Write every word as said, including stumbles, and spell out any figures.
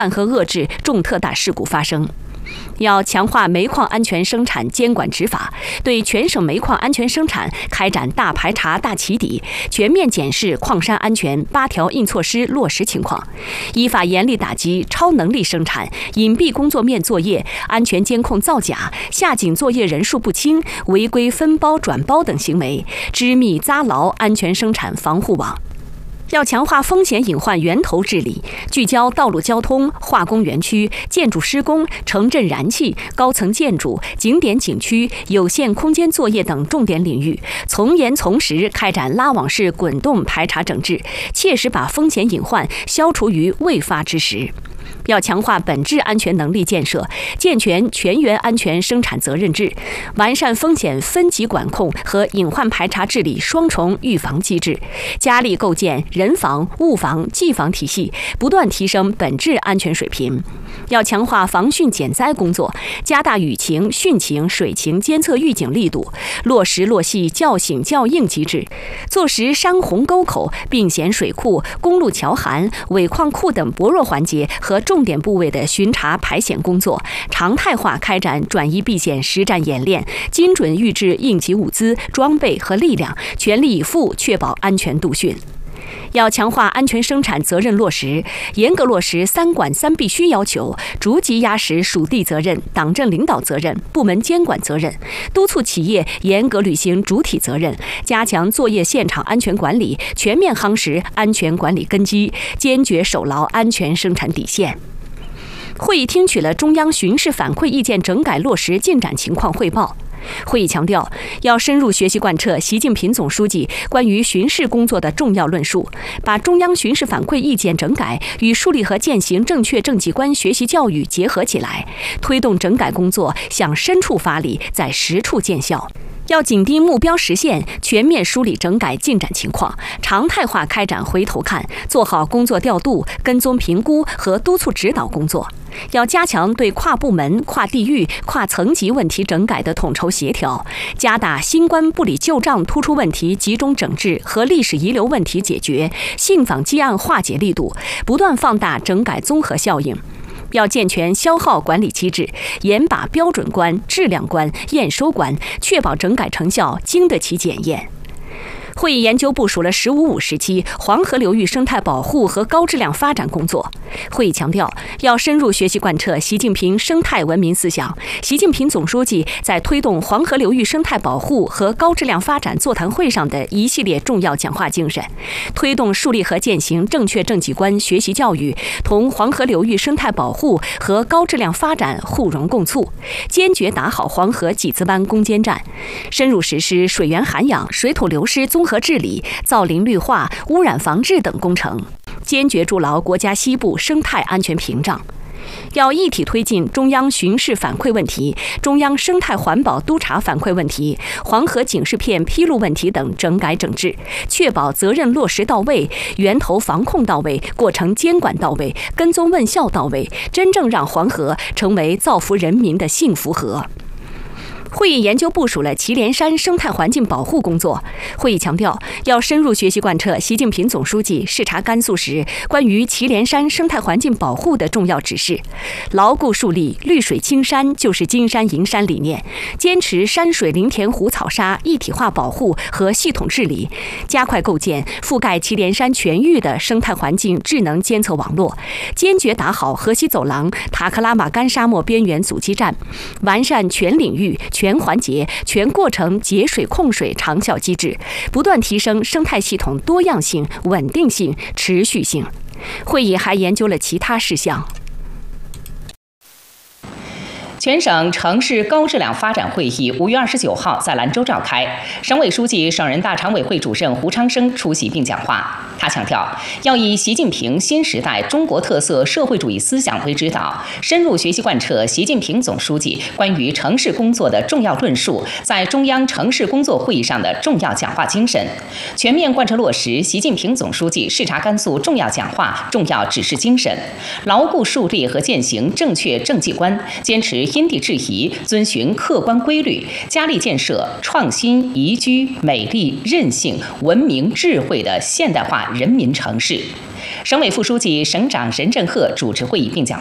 和遏制重特大事故发生。要强化煤矿安全生产监管执法，对全省煤矿安全生产开展大排查、大起底，全面检视矿山安全八条硬措施落实情况，依法严厉打击超能力生产、隐蔽工作面作业、安全监控造假、下井作业人数不清、违规分包转包等行为，织密扎牢安全生产防护网。要强化风险隐患源头治理，聚焦道路交通、化工园区、建筑施工、城镇燃气、高层建筑、景点景区、有限空间作业等重点领域，从严从实开展拉网式滚动排查整治，切实把风险隐患消除于未发之时。要强化本质安全能力建设，健全全员安全生产责任制，完善风险分级管控和隐患排查治理双重预防机制，加力构建人防、物防、技防体系，不断提升本质安全水平。要强化防汛减灾工作，加大雨情、汛情、水情监测预警力度，落实落细叫醒叫应机制，坐实山洪沟口、并险水库、公路桥涵、尾矿库等薄弱环节和重点部位的巡查排险工作，常态化开展转移避险实战演练，精准预置应急物资、装备和力量，全力以赴确保安全度汛。要强化安全生产责任落实，严格落实三管三必须要求，逐级压实属地责任、党政领导责任、部门监管责任，督促企业严格履行主体责任，加强作业现场安全管理，全面夯实安全管理根基，坚决守牢安全生产底线。会议听取了中央巡视反馈意见整改落实进展情况汇报。会议强调，要深入学习贯彻习近平总书记关于巡视工作的重要论述，把中央巡视反馈意见整改与树立和践行正确政绩观学习教育结合起来，推动整改工作向深处发力，在实处见效。要紧盯目标实现，全面梳理整改进展情况，常态化开展回头看，做好工作调度、跟踪评估和督促指导工作。要加强对跨部门、跨地域、跨层级问题整改的统筹协调，加大新冠不理旧账突出问题集中整治和历史遗留问题解决、信访积案化解力度，不断放大整改综合效应。要健全消耗管理机制，严把标准关、质量关、验收关，确保整改成效经得起检验。会议研究部署了“十五五”时期黄河流域生态保护和高质量发展工作。会议强调，要深入学习贯彻习近平生态文明思想。习近平总书记在推动黄河流域生态保护和高质量发展座谈会上的一系列重要讲话精神，推动树立和践行正确政绩观学习教育，同黄河流域生态保护和高质量发展互融共促，坚决打好黄河几字湾攻坚战，深入实施水源涵养、水土流失综合治理、造林绿化、污染防治等工程，坚决筑牢国家西部生态安全屏障。要一体推进中央巡视反馈问题、中央生态环保督查反馈问题、黄河警示片披露问题等整改整治，确保责任落实到位、源头防控到位、过程监管到位、跟踪问效到位，真正让黄河成为造福人民的幸福河。会议研究部署了祁连山生态环境保护工作。会议强调，要深入学习贯彻习近平总书记视察甘肃时关于祁连山生态环境保护的重要指示，牢固树立绿水青山就是金山银山理念，坚持山水林田湖草沙一体化保护和系统治理，加快构建覆盖祁连山全域的生态环境智能监测网络，坚决打好河西走廊塔克拉玛干沙漠边缘阻击战，完善全领域、全环节、全过程节水控水长效机制，不断提升生态系统多样性、稳定性、持续性。会议还研究了其他事项。 全省城市高质量发展会议五月二十九号在兰州召开，省委书记、省人大常委会主任胡昌生出席并讲话。他强调，要以习近平新时代中国特色社会主义思想为指导，深入学习贯彻习近平总书记关于城市工作的重要论述，在中央城市工作会议上的重要讲话精神，全面贯彻落实习近平总书记视察甘肃重要讲话、重要指示精神，牢固树立和践行正确政绩观，坚持因地制宜，遵循客观规律，加力建设创新、宜居、美丽、韧性、文明、智慧的现代化人民城市。 省委副书记、省长任振鹤主持会议并讲